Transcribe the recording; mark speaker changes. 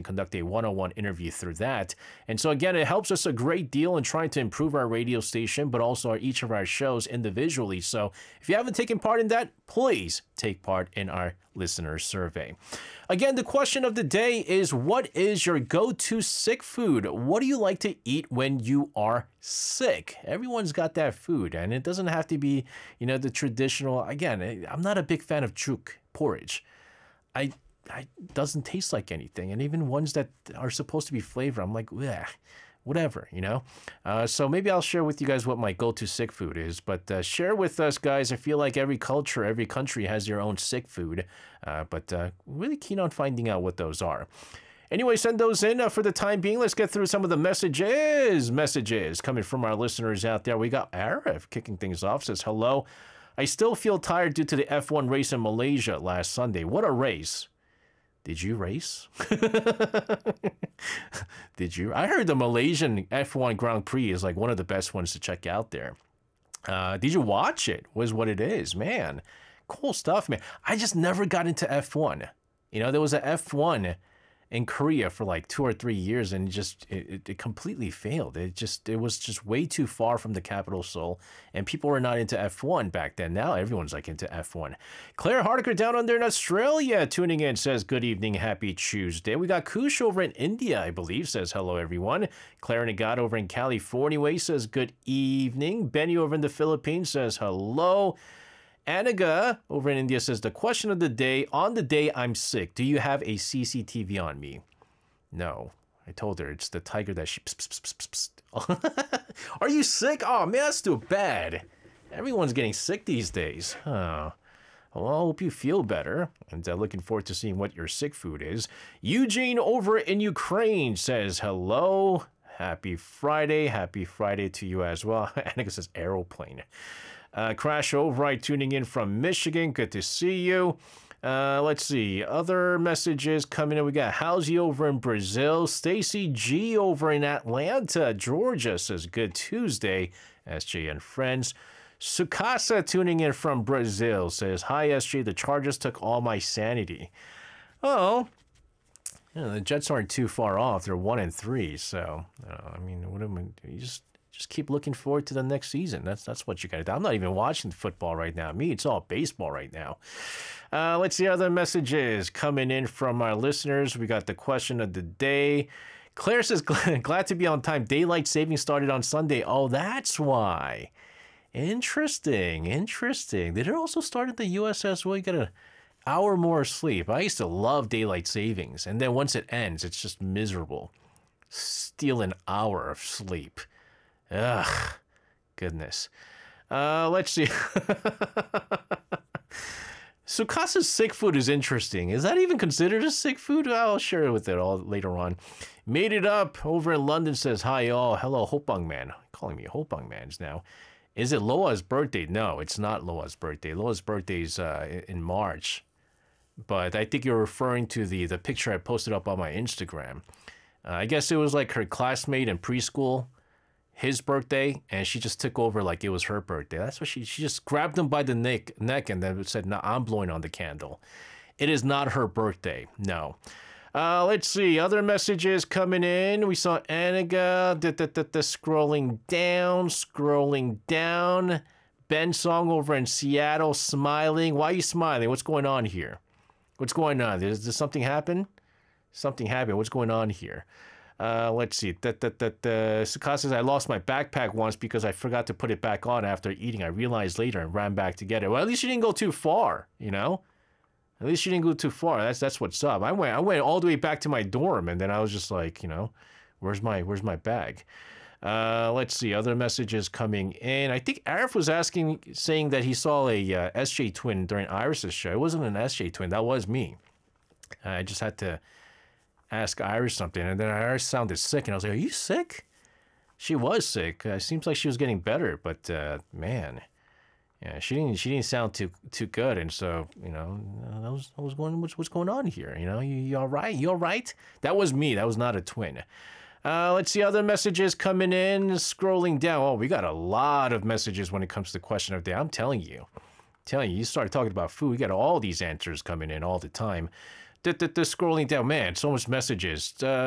Speaker 1: conduct a one-on-one interview through that. And so again, it helps us a great deal in trying to improve our radio station, but also each of our shows individually. So if you haven't taken part in that, please take part in our listener survey. Again, the question of the day is, what is your go-to sick food? What do you like to eat when you are sick? Everyone's got that food, and it doesn't have to be, the traditional. Again, I'm not a big fan of chook porridge. It doesn't taste like anything, and even ones that are supposed to be flavored, I'm like, bleh, whatever, So maybe I'll share with you guys what my go-to sick food is, but share with us, guys. I feel like every culture, every country has their own sick food, but really keen on finding out what those are. Anyway, send those in for the time being. Let's get through some of the messages coming from our listeners out there. We got Arif kicking things off, says, hello. I still feel tired due to the F1 race in Malaysia last Sunday. What a race. Did you race? Did you? I heard the Malaysian F1 Grand Prix is like one of the best ones to check out there. Did you watch it? Was what it is, man. Cool stuff, man. I just never got into F1. There was a F1 in Korea for like 2 or 3 years, and it completely failed. It was just way too far from the capital Seoul, and people were not into F1 back then. Now everyone's like into F1. Claire Hardiker down under in Australia tuning in, says good evening, happy Tuesday. We got Kush over in India, I believe, says hello everyone. Claire Nagat over in California says good evening. Benny over in the Philippines says hello. Anaga over in India says, the question of the day, on the day I'm sick, do you have a CCTV on me? No. I told her it's the tiger that she... Are you sick? Oh, man, that's too bad. Everyone's getting sick these days. Oh. Well, I hope you feel better. And looking forward to seeing what your sick food is. Eugene over in Ukraine says, hello. Happy Friday. Happy Friday to you as well. Anaga says, aeroplane. Crash Override tuning in from Michigan. Good to see you. Let's see. Other messages coming in. We got Howsy over in Brazil. Stacy G over in Atlanta, Georgia says good Tuesday. SJ and friends. Sukasa tuning in from Brazil says, hi SJ, the Chargers took all my sanity. Oh, the Jets aren't too far off. They're 1-3. So, I mean, what am I, you just keep looking forward to the next season. That's what you got to do. I'm not even watching football right now. Me, it's all baseball right now. Let's see other messages coming in from our listeners. We got the question of the day. Claire says, glad to be on time. Daylight savings started on Sunday. Oh, that's why. Interesting. Did it also start in the U.S. as well? You got an hour more sleep. I used to love daylight savings. And then once it ends, it's just miserable. Steal an hour of sleep. Ugh, goodness. Let's see. Sukasa's sick food is interesting. Is that even considered a sick food? I'll share it with it all later on. Made it up over in London says, hi all. Hello, Hopang Man. Calling me Hopang Mans now. Is it Loa's birthday? No, it's not Loa's birthday. Loa's birthday is in March. But I think you're referring to the picture I posted up on my Instagram. I guess it was like her classmate in preschool, his birthday, and she just took over like it was her birthday. That's what she just grabbed him by the neck and then said, no, I'm blowing on the candle. It is not her birthday, no. Let's see, other messages coming in. We saw Anaga, scrolling down. Ben Song over in Seattle, smiling. Why are you smiling? What's going on here? What's going on? Did something happen? Something happened. What's going on here? Let's see. Sukasa says, I lost my backpack once because I forgot to put it back on after eating. I realized later and ran back to get it. Well, at least you didn't go too far, At least you didn't go too far. That's what's up. I went all the way back to my dorm, and then I was just like, where's my bag? Let's see. Other messages coming in. I think Arif was saying that he saw a SJ twin during Iris's show. It wasn't an SJ twin. That was me. I just had to ask Iris something, and then Iris sounded sick, and I was like, are you sick? She was sick. It seems like she was getting better, but man, yeah, she didn't sound too good, and so I was going, what's going on here? You all right? You all right? That was me. That was not a twin. Let's see other messages coming in. Scrolling down. Oh, we got a lot of messages when it comes to the question of the day. I'm telling you. You start talking about food, we got all these answers coming in all the time. Scrolling down, man, so much messages.